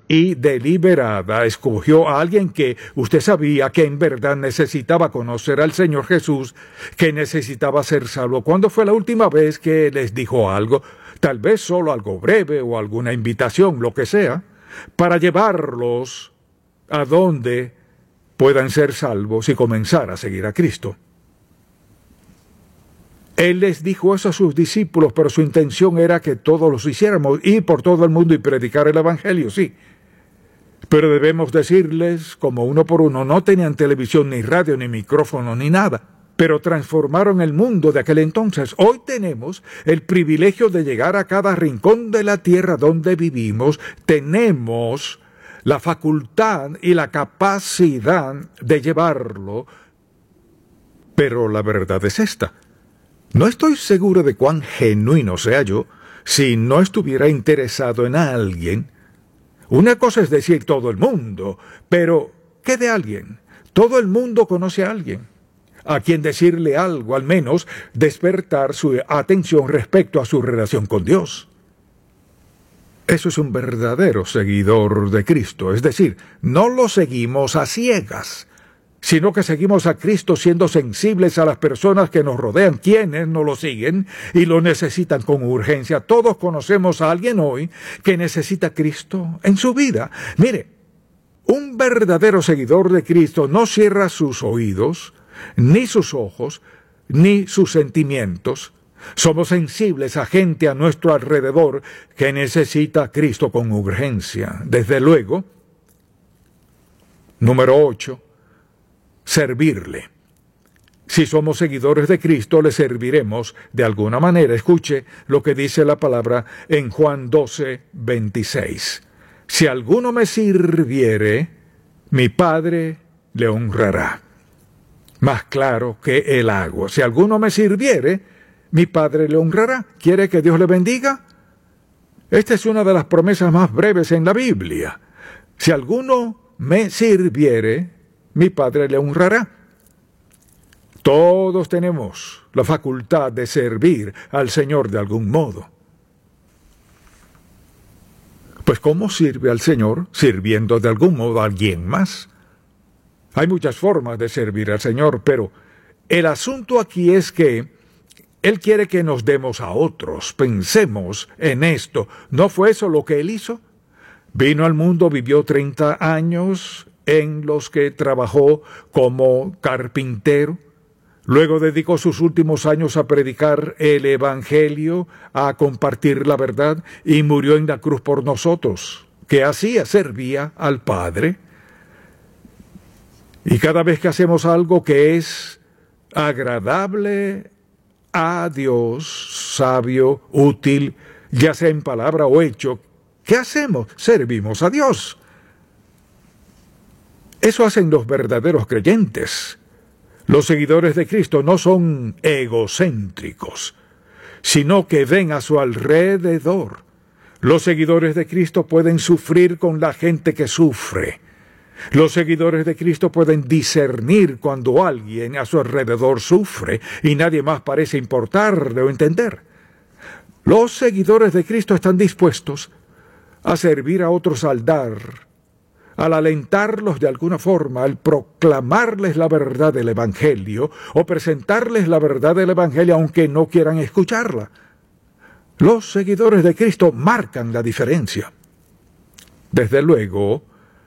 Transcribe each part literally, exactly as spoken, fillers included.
y deliberada escogió a alguien que usted sabía que en verdad necesitaba conocer al Señor Jesús, que necesitaba ser salvo. ¿Cuándo fue la última vez que les dijo algo? Tal vez solo algo breve o alguna invitación, lo que sea, para llevarlos a donde puedan ser salvos y comenzar a seguir a Cristo. Él les dijo eso a sus discípulos, pero su intención era que todos los hiciéramos, ir por todo el mundo y predicar el Evangelio, sí. Pero debemos decirles, como uno por uno, no tenían televisión, ni radio, ni micrófono, ni nada, pero transformaron el mundo de aquel entonces. Hoy tenemos el privilegio de llegar a cada rincón de la tierra donde vivimos. Tenemos la facultad y la capacidad de llevarlo, pero la verdad es esta. No estoy seguro de cuán genuino sea yo si no estuviera interesado en alguien. Una cosa es decir todo el mundo, pero ¿qué de alguien? Todo el mundo conoce a alguien, a quien decirle algo, al menos despertar su atención respecto a su relación con Dios. Eso es un verdadero seguidor de Cristo, es decir, no lo seguimos a ciegas, sino que seguimos a Cristo siendo sensibles a las personas que nos rodean, quienes no lo siguen y lo necesitan con urgencia. Todos conocemos a alguien hoy que necesita a Cristo en su vida. Mire, un verdadero seguidor de Cristo no cierra sus oídos, ni sus ojos, ni sus sentimientos. Somos sensibles a gente a nuestro alrededor que necesita a Cristo con urgencia. Desde luego, número ocho, servirle. Si somos seguidores de Cristo, le serviremos de alguna manera. Escuche lo que dice la palabra en Juan doce, veintiséis. Si alguno me sirviere, mi Padre le honrará. Más claro que el agua. Si alguno me sirviere, mi Padre le honrará. ¿Quiere que Dios le bendiga? Esta es una de las promesas más breves en la Biblia. Si alguno me sirviere, mi Padre le honrará. Todos tenemos la facultad de servir al Señor de algún modo. Pues ¿cómo sirve al Señor? Sirviendo de algún modo a alguien más. Hay muchas formas de servir al Señor, pero el asunto aquí es que Él quiere que nos demos a otros. Pensemos en esto. ¿No fue eso lo que Él hizo? Vino al mundo, vivió treinta años en los que trabajó como carpintero. Luego dedicó sus últimos años a predicar el Evangelio, a compartir la verdad, y murió en la cruz por nosotros. ¿Qué hacía? Servía al Padre. Y cada vez que hacemos algo que es agradable a Dios, sabio, útil, ya sea en palabra o hecho, ¿qué hacemos? Servimos a Dios. Eso hacen los verdaderos creyentes. Los seguidores de Cristo no son egocéntricos, sino que ven a su alrededor. Los seguidores de Cristo pueden sufrir con la gente que sufre. Los seguidores de Cristo pueden discernir cuando alguien a su alrededor sufre y nadie más parece importarle o entender. Los seguidores de Cristo están dispuestos a servir a otros al dar, al alentarlos de alguna forma, al proclamarles la verdad del Evangelio o presentarles la verdad del Evangelio aunque no quieran escucharla. Los seguidores de Cristo marcan la diferencia. Desde luego,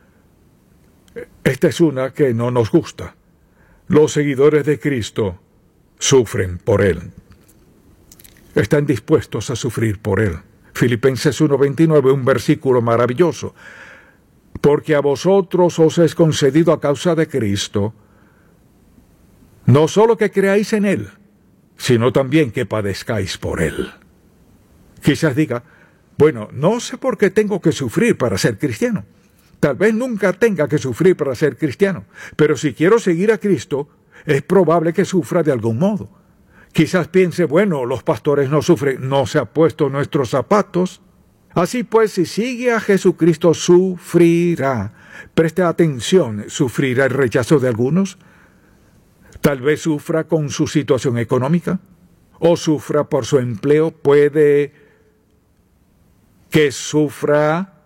esta es una que no nos gusta. Los seguidores de Cristo sufren por Él. Están dispuestos a sufrir por Él. Filipenses uno veintinueve, un versículo maravilloso. Porque a vosotros os es concedido a causa de Cristo, no solo que creáis en Él, sino también que padezcáis por Él. Quizás diga, bueno, no sé por qué tengo que sufrir para ser cristiano. Tal vez nunca tenga que sufrir para ser cristiano, pero si quiero seguir a Cristo, es probable que sufra de algún modo. Quizás piense, bueno, los pastores no sufren, no se ha puesto nuestros zapatos. Así pues, si sigue a Jesucristo, sufrirá. Preste atención, ¿sufrirá el rechazo de algunos? Tal vez sufra con su situación económica, o sufra por su empleo. Puede que sufra